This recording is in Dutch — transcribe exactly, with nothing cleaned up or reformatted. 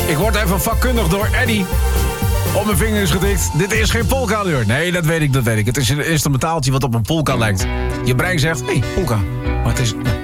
Ik word even vakkundig door Eddie op mijn vingers getikt. Dit is geen polka deur. Nee, dat weet ik, dat weet ik. Het is een instrumentaaltje wat op een polka lijkt. Je brein zegt, hé, hey, polka. Maar het is...